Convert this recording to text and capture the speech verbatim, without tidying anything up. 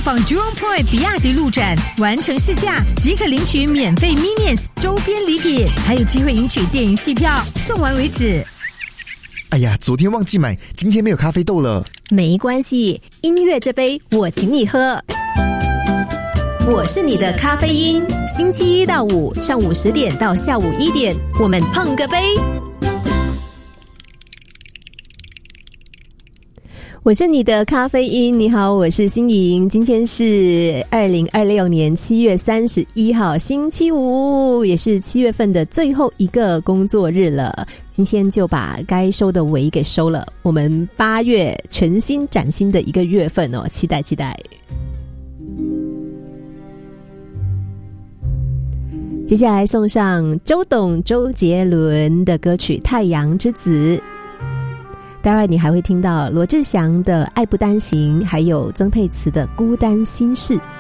访 Jurong Point 比亚迪路展，完成试驾即可领取免费 Minions 周边礼品，还有机会赢取电影戏票，送完为止。 哎呀，昨天忘记买，今天没有咖啡豆了。 没关系，音乐这杯我请你喝。我是你的咖啡因，星期一到五上午十点到下午一点，我们碰个杯。我是你的咖啡因，你好，我是欣莹。今天是二零二六年七月三十一号，星期五，也是七月份的最后一个工作日了。今天就把该收的尾给收了，我们八月全新崭新的一个月份哦，期待期待。接下来送上周董周杰伦的歌曲《太阳之子》。待会儿你还会听到罗志祥的《爱不单行》，还有曾沛慈的《孤单心事》。